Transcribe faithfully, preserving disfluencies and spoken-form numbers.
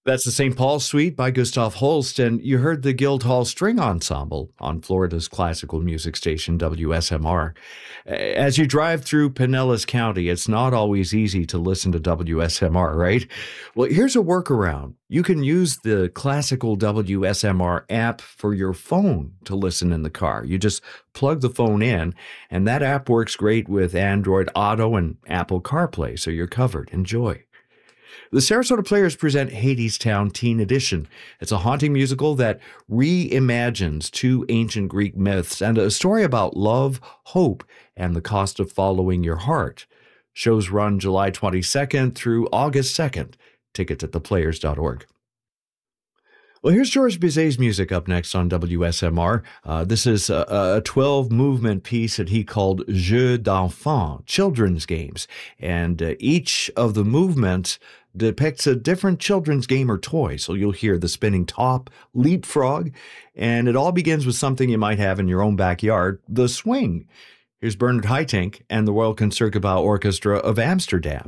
That's the Saint Paul Suite by Gustav Holst, and you heard the Guildhall String Ensemble on Florida's classical music station, W S M R. As you drive through Pinellas County, it's not always easy to listen to W S M R, right? Well, here's a workaround. You can use the classical W S M R app for your phone to listen in the car. You just plug the phone in, and that app works great with Android Auto and Apple CarPlay, so you're covered. Enjoy. The Sarasota Players present Hadestown Teen Edition. It's a haunting musical that reimagines two ancient Greek myths and a story about love, hope, and the cost of following your heart. Shows run July twenty-second through August second. Tickets at the players dot org. Well, here's Georges Bizet's music up next on W S M R. Uh, this is a twelve-movement piece that he called Jeux d'enfants, children's games. And uh, each of the movements depicts a different children's game or toy. So you'll hear the spinning top, leapfrog, and it all begins with something you might have in your own backyard, the swing. Here's Bernard Haitink and the Royal Concertgebouw Orchestra of Amsterdam.